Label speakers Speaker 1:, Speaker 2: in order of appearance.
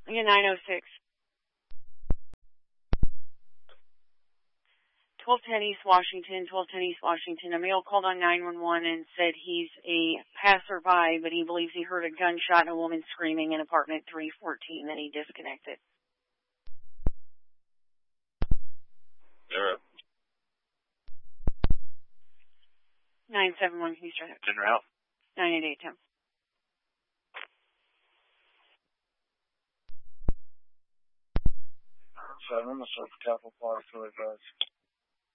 Speaker 1: Yeah, 906. 1210 East Washington, 1210 East Washington. A male called on 911 and said he's a passerby, but he believes he heard a gunshot and a woman screaming in apartment 314, then he disconnected.
Speaker 2: Zero.
Speaker 1: 971 Houston.
Speaker 2: En route.
Speaker 1: 988 Tim.
Speaker 3: 7, I'm going to search Capital Plaza to advise.